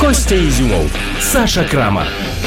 Костя Ізюмов, Саша Крамар.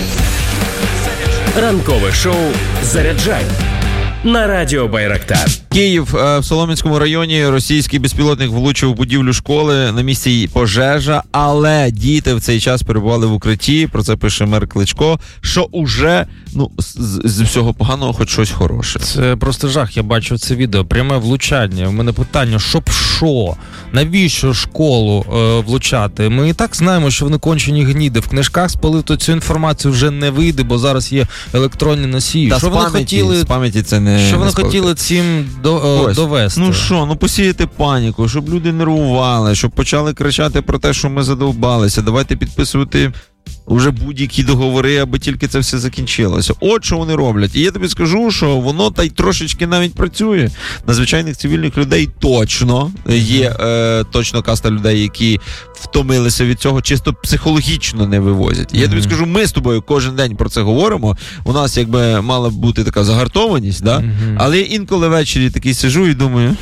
Ранкове шоу «Заряджай» на радіо Байрактар. Київ. В Солом'янському районі російський безпілотник влучив в будівлю школи, на місці пожежа, але діти в цей час перебували в укритті, про це пише мер Кличко, що уже, з всього поганого хоч щось хороше. Це просто жах, я бачу це відео, пряме влучання. У мене питання, щоб що? Навіщо школу влучати? Ми і так знаємо, що вони кончені гніди. В книжках спалити цю інформацію вже не вийде, бо зараз є електронні носії. Та що вони хотіли, з пам'яті це не... Що вони хотіли цим довести? Посіяти паніку, щоб люди нервували, щоб почали кричати про те, що ми задовбалися. Давайте підписувати уже будь-які договори, аби тільки це все закінчилося. От що вони роблять. І я тобі скажу, що воно та й трошечки навіть працює. На звичайних цивільних людей точно є точно каста людей, які втомилися від цього, чисто психологічно не вивозять. І я тобі скажу, ми з тобою кожен день про це говоримо. У нас якби мала бути така загартованість, да? Але я інколи ввечері такий сижу і думаю...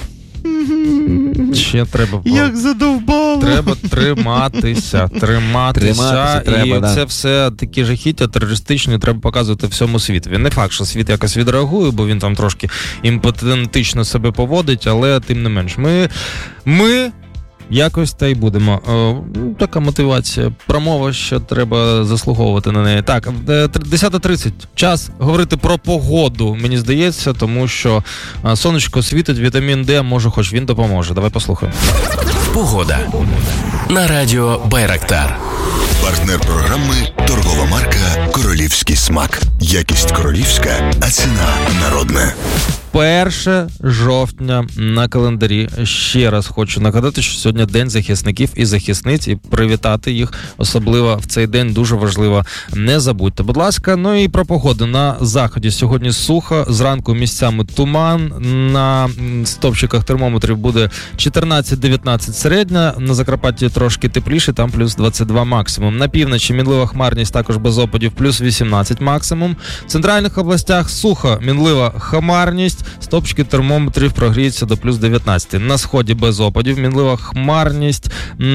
Ще треба... Як задовбало! Треба триматися. Треба, і це все такі жахіття терористичні треба показувати всьому світові. Не факт, що світ якось відреагує, бо він там трошки імпотентично себе поводить, але тим не менш. Ми якось та й будемо. Така мотивація. Промова, що треба заслуговувати на неї. Так, 10:30. Час говорити про погоду, мені здається, тому що сонечко світить, вітамін Д, може, хоч він допоможе. Давай послухаємо. Погода на радіо Байрактар. Партнер програми – торгова марка «Королівський смак». Якість королівська, а ціна народна. 1 жовтня на календарі. Ще раз хочу нагадати, що сьогодні День захисників і захисниць, і привітати їх, особливо в цей день, дуже важливо. Не забудьте, будь ласка. Ну і про погоду. На заході сьогодні сухо, зранку місцями туман, на стовпчиках термометрів буде 14-19 середня, на Закарпатті трошки тепліше, там плюс 22 максимум. На півночі мінлива хмарність, також без опадів, плюс 18 максимум. В центральних областях сухо, мінлива хмарність, стопчики термометрів прогріються до плюс 19. На сході без опадів, мінлива хмарність,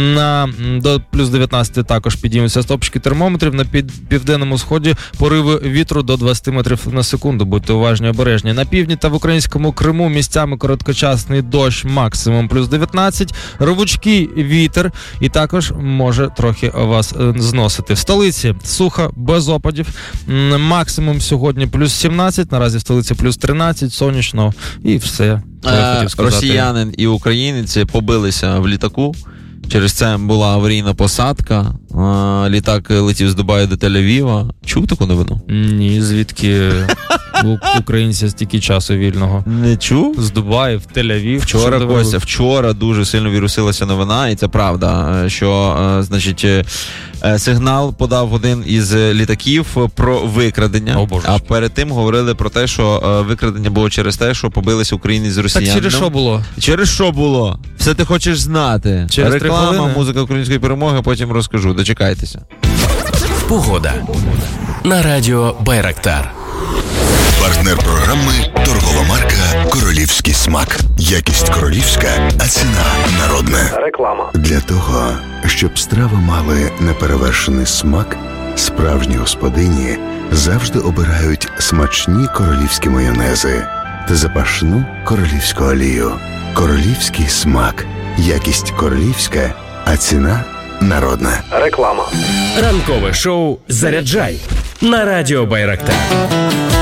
до плюс 19 також підіймуться стопчики термометрів. На південному сході пориви вітру до 20 метрів на секунду. Будьте уважні, обережні. На півдні та в українському Криму місцями короткочасний дощ, максимум плюс 19. Рвучкий вітер і також може трохи вас зносити. В столиці сухо, без опадів. Максимум сьогодні плюс 17, наразі в столиці плюс 13, сонячно і все. Росіянин і українець побилися в літаку. Через це була аварійна посадка. Літак летів з Дубаю до Тель-Авіва. Чув таку новину? Ні, звідки українця стільки часу вільного? Не чув? З Дубаю в Тель-Авів. Вчора дуже сильно вірусилася новина, і це правда, що, сигнал подав один із літаків про викрадення. А перед тим говорили про те, що викрадення було через те, що побилися українець з росіянином. Так через що було? Через що було? Все ти хочеш знати. Через реклама, музика української перемоги, потім розкажу. Дочекайтеся. Погода на радіо Байрактар. Партнер програми – торгова марка «Королівський смак». Якість королівська, а ціна народна. Реклама. Для того, щоб страви мали неперевершений смак, справжні господині завжди обирають смачні королівські майонези та запашну королівську олію. Королівський смак. Якість королівська, а ціна народна. Реклама. Ранкове шоу «Заряджай» на радіо Байрактар.